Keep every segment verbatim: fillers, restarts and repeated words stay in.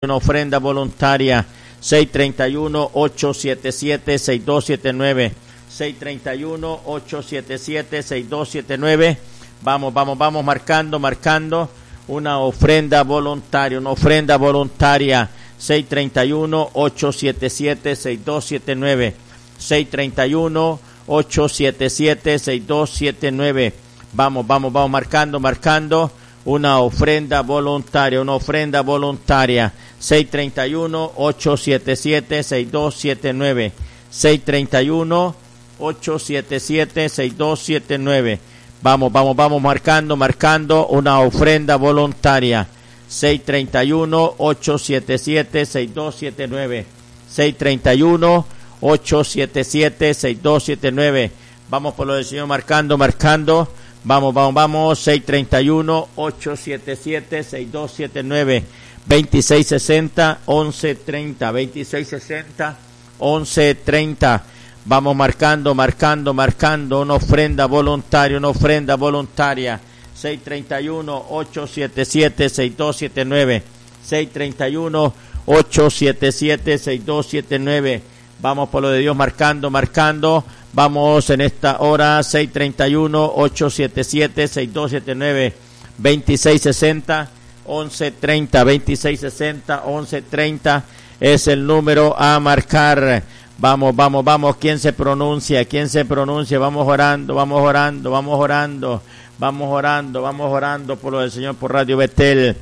una ofrenda voluntaria. Seis treinta y uno, ocho siete siete, seis dos siete nueve. Seis treinta y uno, ocho siete siete, seis dos siete nueve. Vamos, vamos, vamos marcando, marcando una ofrenda voluntaria, una ofrenda voluntaria. Seis treinta y uno, ocho siete siete, seis dos siete nueve. Seis treinta y uno, ocho siete siete, seis dos siete nueve. Vamos, vamos, vamos marcando, marcando una ofrenda voluntaria, una ofrenda voluntaria. Seis treinta y uno, ocho siete siete, seis dos siete nueve. Seis treinta y uno, ocho siete siete, seis dos siete nueve. Vamos, vamos, vamos marcando, marcando una ofrenda voluntaria. Seis treinta y uno, ocho siete siete, seis dos siete nueve. Seis treinta y uno, ocho siete siete, seis dos siete nueve. Vamos por lo del Señor marcando, marcando. Vamos, vamos, vamos. Seis treinta y uno, ocho siete siete, seis dos siete nueve. veintiséis sesenta, once treinta. veintiséis sesenta, once treinta. Vamos marcando, marcando, marcando una ofrenda voluntaria, una ofrenda voluntaria. Seis treinta y uno, ocho siete siete, seis dos siete nueve. Seis treinta y uno, ocho siete siete, seis dos siete nueve. Vamos por lo de Dios marcando, marcando. Vamos en esta hora. Seis treinta y uno, ocho siete siete, seis dos siete nueve. veintiséis sesenta, once treinta. veintiséis sesenta, once treinta es el número a marcar. Vamos, vamos, vamos. ¿Quién se pronuncia? ¿Quién se pronuncia? Vamos orando, vamos orando, vamos orando. Vamos orando, vamos orando por lo del Señor por Radio Betel.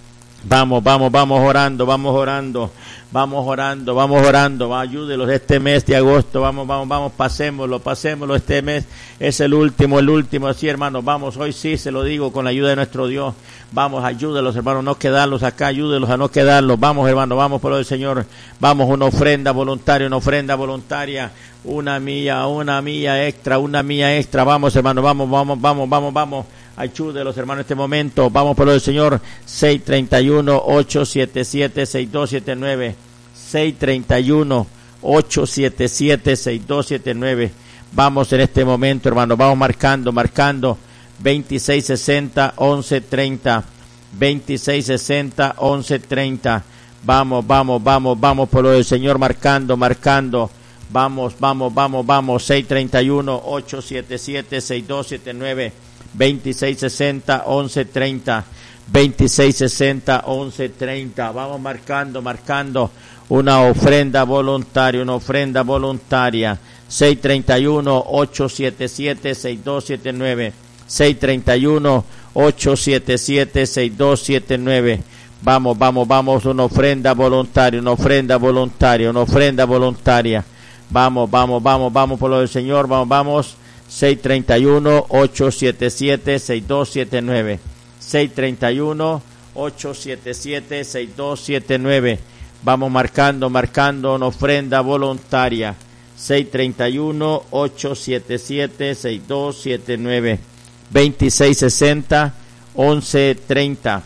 Vamos, vamos, vamos orando, vamos orando, vamos orando, vamos orando. Ayúdelos este mes de agosto. Vamos, vamos, vamos, pasémoslo, pasémoslo. Este mes es el último, el último. Así, hermanos, vamos, hoy sí se lo digo con la ayuda de nuestro Dios. Vamos, ayúdelos, hermanos, no quedarlos acá, ayúdelos a no quedarlos. Vamos, hermanos, vamos por lo del Señor. Vamos, una ofrenda voluntaria, una ofrenda voluntaria. Una milla, una milla extra, una milla extra. Vamos, hermanos, vamos, vamos, vamos, vamos, vamos. Ayúdelos, hermanos, en este momento. Vamos por lo del Señor. Seis treinta y uno, ocho siete siete, seis dos siete nueve. Seis treinta y uno, ocho siete siete, seis dos siete nueve. Vamos en este momento, hermanos. Vamos marcando, marcando. veintiséis sesenta, once treinta. veintiséis sesenta, once treinta. Vamos, vamos, vamos, vamos por lo del Señor marcando, marcando. Vamos, vamos, vamos, vamos. Seis treinta y uno, ocho siete siete, seis dos siete nueve. veintiséis sesenta, once treinta. veintiséis sesenta, once treinta. Vamos marcando, marcando una ofrenda voluntaria, una ofrenda voluntaria. Seis treinta y uno, ocho siete siete, seis dos siete nueve. Seis treinta y uno, ocho siete siete, seis dos siete nueve. Vamos, vamos, vamos, una ofrenda voluntaria, una ofrenda voluntaria, una ofrenda voluntaria. Vamos, vamos, vamos, vamos por lo del Señor, vamos, vamos. Seis treinta y uno, ocho siete siete, seis dos siete nueve. Seis treinta y uno, ocho siete siete, seis dos siete nueve. Vamos marcando, marcando una ofrenda voluntaria. Seis treinta y uno, ocho siete siete, seis dos siete nueve. veintiséis sesenta, once treinta.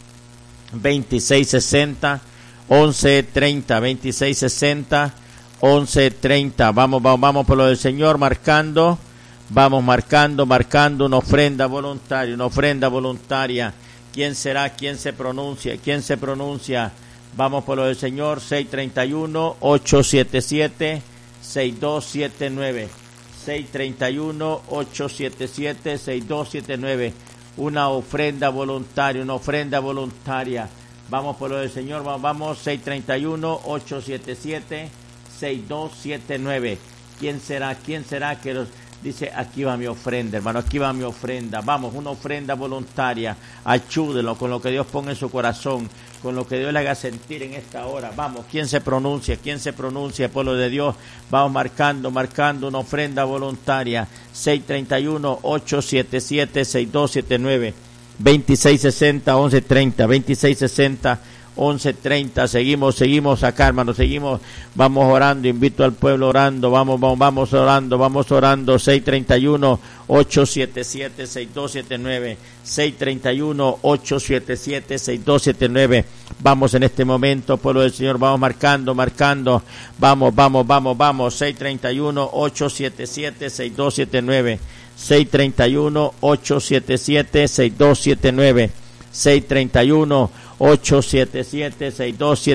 veintiséis sesenta, once treinta. veintiséis sesenta, once treinta. Vamos, vamos, vamos por lo del Señor marcando. Vamos marcando, marcando una ofrenda voluntaria, una ofrenda voluntaria. ¿Quién será? ¿Quién se pronuncia? ¿Quién se pronuncia? Vamos por lo del Señor. Seis treinta y uno, ocho siete siete, seis dos siete nueve. Seis treinta y uno, ocho siete siete, seis dos siete nueve. Una ofrenda voluntaria, una ofrenda voluntaria. Vamos por lo del Señor. Vamos, vamos. Seis treinta y uno, ocho siete siete, seis dos siete nueve. ¿Quién será? ¿Quién será que los... Dice, aquí va mi ofrenda, hermano, aquí va mi ofrenda. Vamos, una ofrenda voluntaria. Ayúdelo con lo que Dios ponga en su corazón, con lo que Dios le haga sentir en esta hora. Vamos, ¿quién se pronuncia? ¿Quién se pronuncia, pueblo de Dios? Vamos marcando, marcando una ofrenda voluntaria. Seis treinta y uno, ocho siete siete, seis dos siete nueve. veintiséis sesenta, once treinta. veintiséis sesenta, once treinta. Seguimos, seguimos acá, hermano, seguimos, vamos orando, invito al pueblo orando, vamos, vamos, vamos orando, vamos orando. Seis treinta y uno, ocho siete siete, seis dos siete nueve. Seis treinta y uno, ocho siete siete, seis dos siete nueve. Vamos en este momento, pueblo del Señor, vamos marcando, marcando, vamos, vamos, vamos, vamos. Seis treinta y uno, ocho siete siete, seis dos siete nueve. Seis treinta y uno, ocho siete siete, seis dos siete nueve. seis treinta y uno, ocho siete siete, seis dos siete